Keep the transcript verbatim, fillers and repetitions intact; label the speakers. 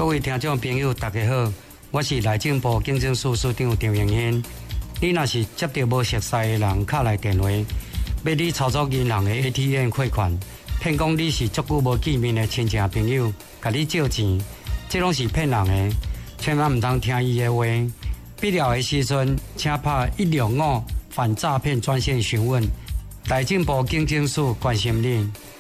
Speaker 1: 各位听众朋友，大家好，我是内政部警政署署长张永兴。你若是接到无熟悉的人敲来电话，要你操作银行的 A T M 汇款，骗讲你是足久无见面的亲戚朋友，甲你借钱，这拢是骗人的，千万唔通听伊的话。必要的时阵，请拍一六五反诈骗专线询问。内政部警政署关心你。